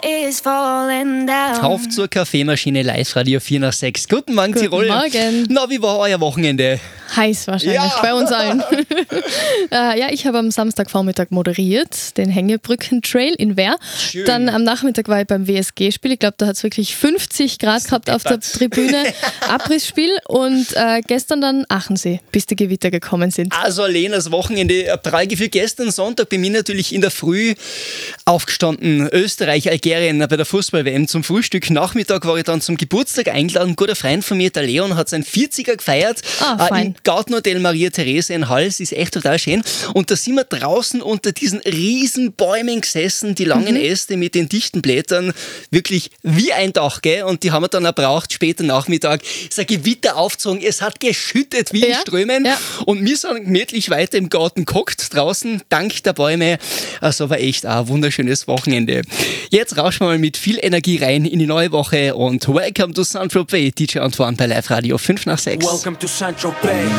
is falling down. Auf zur Kaffeemaschine, Live-Radio 4 nach 6. Guten Morgen, Tirol. Guten Morgen. Na, wie war euer Wochenende? Heiß wahrscheinlich, Ja. bei uns allen. Ich habe am Samstagvormittag moderiert, den Hängebrücken-Trail in Wehr. Schön. Dann am Nachmittag war ich beim WSG-Spiel. Ich glaube, da hat es wirklich 50 Grad gehabt auf der Tribüne. Abrissspiel und gestern dann Achensee, bis die Gewitter gekommen sind. Also Lenas Wochenende, prall gefühlt. Gestern Sonntag bei mir natürlich in der Früh aufgestanden. Österreich, Algerien bei der Fußball-WM zum Frühstück. Nachmittag war ich dann zum Geburtstag eingeladen. Ein guter Freund von mir, der Leon, hat seinen 40er gefeiert. Fein. Im Gartenhotel Maria Therese in Hals. Ist echt total schön. Und da sind wir draußen unter diesen riesen Bäumen gesessen, die langen Äste mit den dichten Blättern. Wirklich wie ein Dach, gell? Und die haben wir dann auch braucht, später Nachmittag. Es ist ein Gewitter aufgezogen. Es hat geschüttet wie in Strömen. Ja. Und wir sind gemütlich weiter im Garten gehockt, draußen, dank der Bäume. Also war echt ein wunderschönes Wochenende. Jetzt rauschen wir mal mit viel Energie rein in die neue Woche und welcome to Central Bay. DJ Antoine bei Live Radio 5 nach 6. Welcome to Central Bay.